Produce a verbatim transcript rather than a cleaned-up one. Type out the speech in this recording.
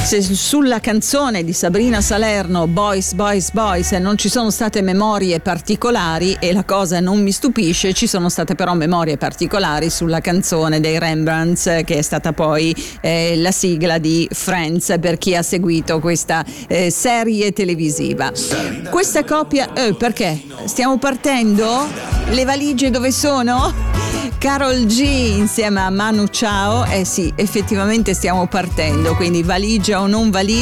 Se sulla canzone di Sabrina Salerno Boys, Boys, Boys non ci sono state memorie particolari, e la cosa non mi stupisce, ci sono state però memorie particolari sulla canzone dei Rembrandts, che è stata poi eh, la sigla di Friends, per chi ha seguito questa eh, serie televisiva. Questa coppia, eh, perché? Stiamo partendo? Le valigie dove sono? Karol G insieme a Manu Chao, eh sì, effettivamente stiamo partendo, quindi valigia o non valigia.